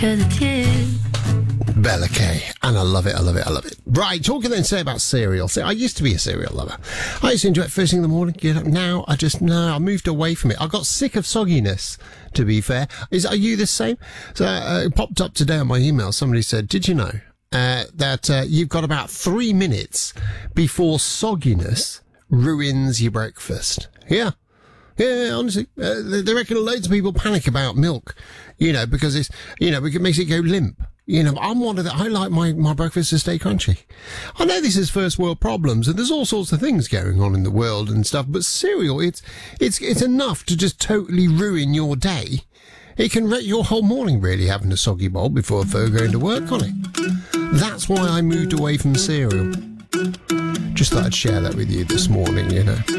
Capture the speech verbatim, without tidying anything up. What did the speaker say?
'Cause it's you. Bella Kay, and I love it, I love it, I love it. Right, talking then say about cereal. See, I used to be a cereal lover. I used to enjoy it first thing in the morning, get up. Now, I just, no, I moved away from it. I got sick of sogginess, to be fair. Is, are you the same? So, uh, it popped up today on my email. Somebody said, did you know, uh, that, uh, you've got about three minutes before sogginess ruins your breakfast? Yeah. Yeah, honestly, uh, they, they reckon loads of people panic about milk, you know, because it's, you know, it makes it go limp. You know, I'm one of the, I like my, my breakfast to stay crunchy. I know this is first world problems and there's all sorts of things going on in the world and stuff, but cereal, it's, it's, it's enough to just totally ruin your day. It can wreck your whole morning really having a soggy bowl before going to work on it. That's why I moved away from cereal. Just thought I'd share that with you this morning, you know.